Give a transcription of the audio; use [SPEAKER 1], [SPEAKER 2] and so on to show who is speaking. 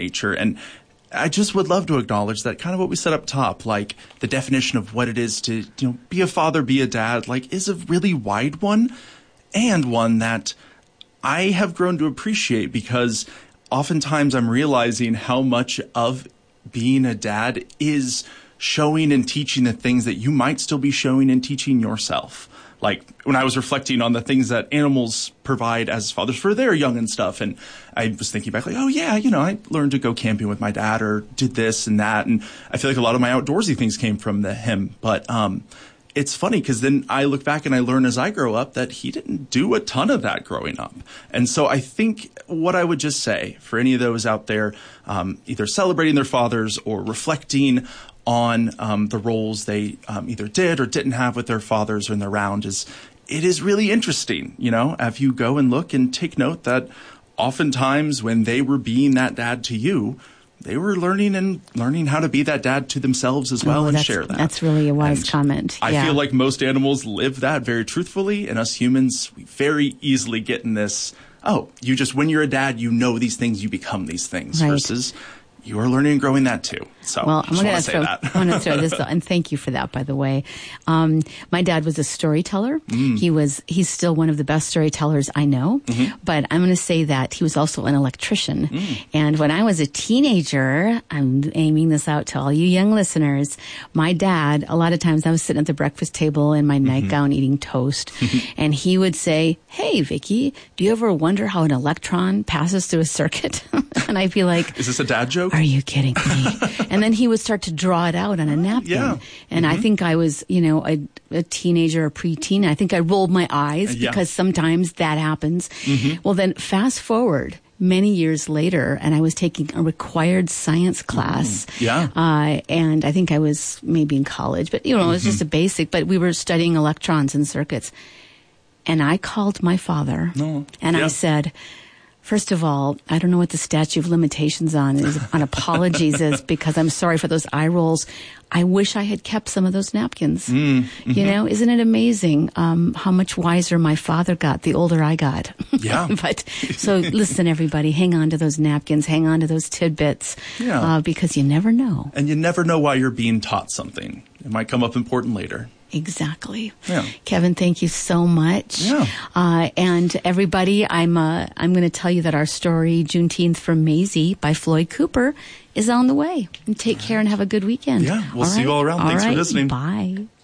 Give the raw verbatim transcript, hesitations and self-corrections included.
[SPEAKER 1] nature. And I just would love to acknowledge that kind of what we said up top, like the definition of what it is to, you know, be a father, be a dad, like is a really wide one, and one that I have grown to appreciate, because oftentimes I'm realizing how much of being a dad is showing and teaching the things that you might still be showing and teaching yourself. Like when I was reflecting on the things that animals provide as fathers for their young and stuff, and I was thinking back like, oh yeah, you know, I learned to go camping with my dad or did this and that, and I feel like a lot of my outdoorsy things came from the, him. But um, it's funny because then I look back and I learn as I grow up that he didn't do a ton of that growing up. And so I think what I would just say for any of those out there, um, either celebrating their fathers or reflecting on um, the roles they um, either did or didn't have with their fathers when they're around, is it is really interesting, you know, if you go and look and take note that oftentimes when they were being that dad to you, they were learning and learning how to be that dad to themselves as well,
[SPEAKER 2] oh,
[SPEAKER 1] and
[SPEAKER 2] that's,
[SPEAKER 1] share that.
[SPEAKER 2] That's really a wise
[SPEAKER 1] and
[SPEAKER 2] comment.
[SPEAKER 1] I
[SPEAKER 2] yeah.
[SPEAKER 1] feel like most animals live that very truthfully, and us humans, we very easily get in this, oh, you just, when you're a dad, you know these things, you become these things, right. Versus you are learning and growing that too. So
[SPEAKER 2] well,
[SPEAKER 1] I'm going to
[SPEAKER 2] throw,
[SPEAKER 1] that.
[SPEAKER 2] I'm going to throw this, and thank you for that, by the way. Um, my dad was a storyteller. Mm. He was, he's still one of the best storytellers I know, mm-hmm. but I'm going to say that he was also an electrician. Mm. And when I was a teenager, I'm aiming this out to all you young listeners, my dad, a lot of times I was sitting at the breakfast table in my mm-hmm. nightgown eating toast, and he would say, hey, Vicki, do you ever wonder how an electron passes through a circuit? And I'd be like,
[SPEAKER 1] is this a dad joke?
[SPEAKER 2] Are you kidding me? And then he would start to draw it out on a napkin.
[SPEAKER 1] Yeah.
[SPEAKER 2] And mm-hmm. I think I was, you know, a, a teenager, a preteen. I think I rolled my eyes
[SPEAKER 1] yeah.
[SPEAKER 2] because sometimes that happens. Mm-hmm. Well, then fast forward many years later, and I was taking a required science class.
[SPEAKER 1] Mm-hmm. Yeah.
[SPEAKER 2] Uh, and I think I was maybe in college, but, you know, mm-hmm. it was just a basic, but we were studying electrons and circuits. And I called my father
[SPEAKER 1] no.
[SPEAKER 2] and
[SPEAKER 1] yeah.
[SPEAKER 2] I said, first of all, I don't know what the statute of limitations on is on apologies is, because I'm sorry for those eye rolls. I wish I had kept some of those napkins. Mm, mm-hmm. You know, isn't it amazing um, how much wiser my father got the older I got?
[SPEAKER 1] Yeah.
[SPEAKER 2] But so listen, everybody, hang on to those napkins, hang on to those tidbits,
[SPEAKER 1] yeah.
[SPEAKER 2] uh, because you never know.
[SPEAKER 1] And you never know why you're being taught something. It might come up important later.
[SPEAKER 2] Exactly.
[SPEAKER 1] Yeah.
[SPEAKER 2] Kevin, thank you so much.
[SPEAKER 1] Yeah.
[SPEAKER 2] Uh, and everybody, I'm uh, I'm going to tell you that our story, Juneteenth from Maisie by Floyd Cooper, is on the way. And take care and have a good weekend.
[SPEAKER 1] Yeah, we'll
[SPEAKER 2] all
[SPEAKER 1] see
[SPEAKER 2] right?
[SPEAKER 1] you all around.
[SPEAKER 2] All
[SPEAKER 1] Thanks
[SPEAKER 2] right.
[SPEAKER 1] for listening.
[SPEAKER 2] Bye.